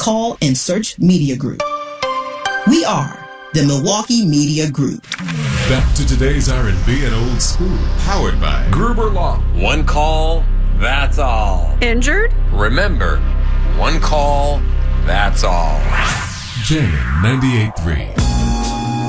call and search media group. We are the Milwaukee Media Group. Back to today's R&B and old school, powered by Gruber Law. One call, that's all. Injured? Remember, one call, that's all. Jam 98.3.